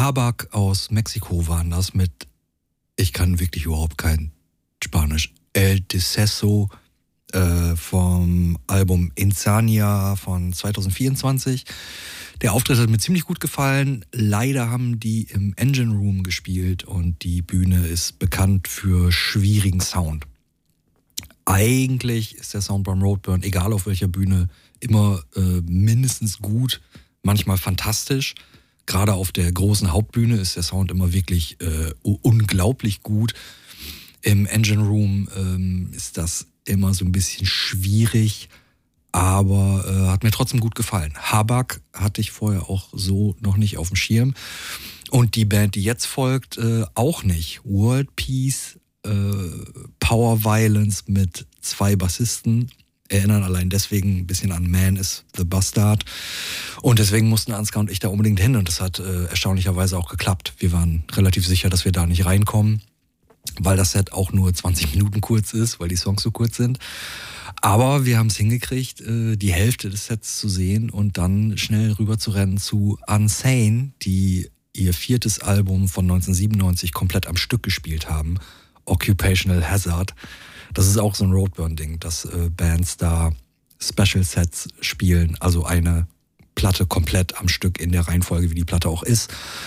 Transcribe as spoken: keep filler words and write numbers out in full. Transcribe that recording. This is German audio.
Habak aus Mexiko waren das mit, ich kann wirklich überhaupt kein Spanisch, El Deceso äh, vom Album Insania von zwanzig vierundzwanzig. Der Auftritt hat mir ziemlich gut gefallen. Leider haben die im Engine Room gespielt und die Bühne ist bekannt für schwierigen Sound. Eigentlich ist der Sound beim Roadburn, egal auf welcher Bühne, immer äh, mindestens gut, manchmal fantastisch. Gerade auf der großen Hauptbühne ist der Sound immer wirklich äh, unglaublich gut. Im Engine Room ähm, ist das immer so ein bisschen schwierig, aber äh, hat mir trotzdem gut gefallen. Habak hatte ich vorher auch so noch nicht auf dem Schirm. Und die Band, die jetzt folgt, äh, auch nicht. World Peace, äh, Power Violence mit zwei Bassisten. Erinnern allein deswegen ein bisschen an Man is the Bastard. Und deswegen mussten Ansgar und ich da unbedingt hin. Und das hat äh, erstaunlicherweise auch geklappt. Wir waren relativ sicher, dass wir da nicht reinkommen, weil das Set auch nur zwanzig Minuten kurz ist, weil die Songs so kurz sind. Aber wir haben es hingekriegt, äh, die Hälfte des Sets zu sehen und dann schnell rüber zu rennen zu Unsane, die ihr viertes Album von neunzehnhundertsiebenundneunzig komplett am Stück gespielt haben. Occupational Hazard. Das ist auch so ein Roadburn-Ding, dass äh, Bands da Special Sets spielen, also eine Platte komplett am Stück in der Reihenfolge, wie die Platte auch ist.